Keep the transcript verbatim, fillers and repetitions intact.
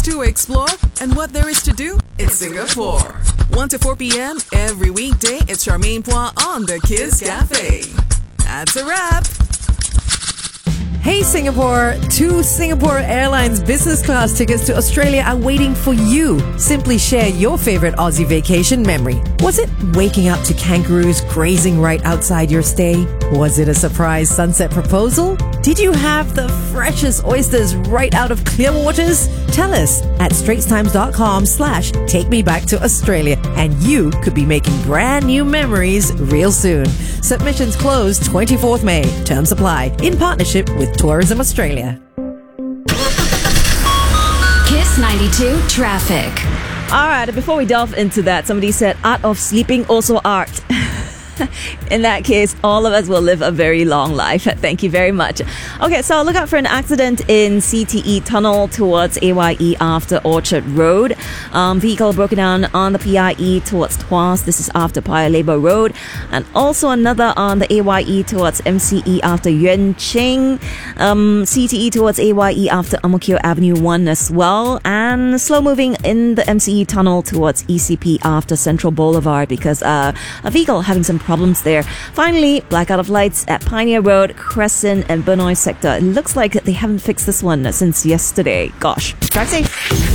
to explore, and what there is to do in Singapore. one to four p.m. every weekday, it's Charmaine Poir on the Kiss Cafe. That's a wrap. Hey Singapore, two Singapore Airlines business class tickets to Australia are waiting for you. Simply share your favorite Aussie vacation memory. Was it waking up to kangaroos grazing right outside your stay? Was it a surprise sunset proposal? Did you have the freshest oysters right out of clear waters? Tell us at straitstimes.com slash take me back to Australia, and you could be making brand new memories real soon. Submissions close twenty-fourth May. Terms apply. In partnership with Tourism Australia. Kiss ninety-two Traffic. All right, before we delve into that, somebody said art of sleeping also art. In that case, all of us will live a very long life. Thank you very much. Okay, so look out for an accident in C T E Tunnel towards A Y E after Orchard Road. Um, vehicle broken down on the P I E towards Tuas. This is after Paya Lebar Road. And also another on the A Y E towards M C E after Yuan Ching. Um, C T E towards A Y E after Ang Mo Kio Avenue one as well. And slow moving in the M C E Tunnel towards E C P after Central Boulevard because uh, a vehicle having some problems there. Finally, blackout of lights at Pioneer Road, Crescent and Benoit sector. It looks like they haven't fixed this one since yesterday. Gosh. Drive safe.